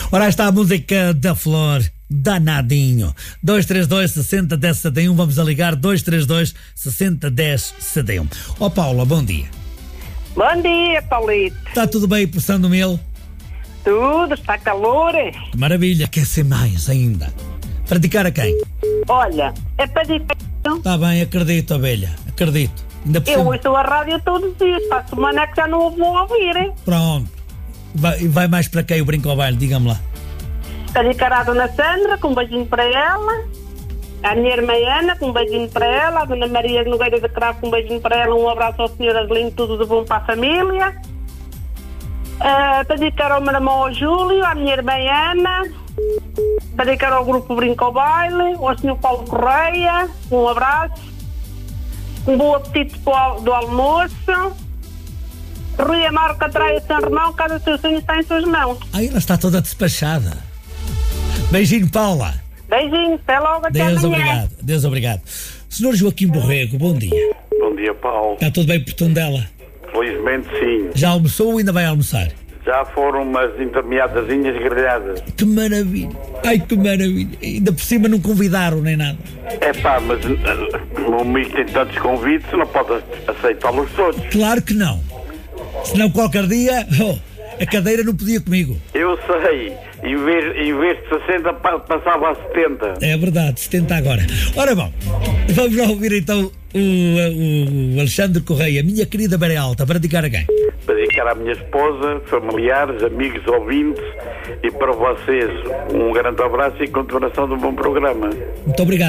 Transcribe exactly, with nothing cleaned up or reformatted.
Ora, está a música da Flor, danadinho. dois três dois, seis zero, um zero, sete um. Vamos a ligar dois três dois, seis zero, um zero, sete um. Ó oh, Paula, bom dia. Bom dia, Paulito. Está tudo bem por São Mil? Tudo, está calor. Que maravilha, quer ser mais ainda. Praticar a quem? Olha, é para dizer. Está bem, acredito, abelha, acredito. Ainda por Eu cima... ouço a rádio todos os dias, para a semana é que já não o vou ouvir. Hein? Pronto. Vai, vai mais para quem o brinco ao baile, diga-me lá. Dedicar à Dona Sandra, com um beijinho para ela. À minha irmã Ana, com um beijinho para ela. À Dona Maria Nogueira de Cravo, com um beijinho para ela. Um abraço ao senhor Adelino, tudo de bom para a família. Uh, para dedicar ao meu irmão ao Júlio, à minha irmã Ana. Para dedicar ao grupo Brinco ao Baile, ao senhor Paulo Correia, um abraço. Um bom apetite do almoço. Rui Amaro Catraia São Romão, cada seu sonho está em suas mãos. Ah, ela está toda despachada. Beijinho, Paula. Beijinho, até logo, até Deus amanhã. obrigado, Deus obrigado. senhor Joaquim Borrego, bom dia. Bom dia, Paulo. Está tudo bem por Tondela? Felizmente sim. Já almoçou ou ainda vai almoçar? Já foram umas intermeadazinhas grelhadas. Que maravilha. Ai, que maravilha. Ainda por cima não convidaram nem nada. É pá, mas uh, o meu amigo tem tantos convites, não pode aceitá-los todos. Claro que não. Senão qualquer dia, oh, a cadeira não podia comigo. Eu sei. Em vez, em vez de sessenta, passava a setenta. É verdade, setenta agora. Ora bom, vamos lá ouvir então o, o Alexandre Correia, minha querida Beira Alta, para dedicar a quem? Para dedicar à minha esposa, familiares, amigos, ouvintes e para vocês um grande abraço e continuação de um bom programa. Muito obrigado.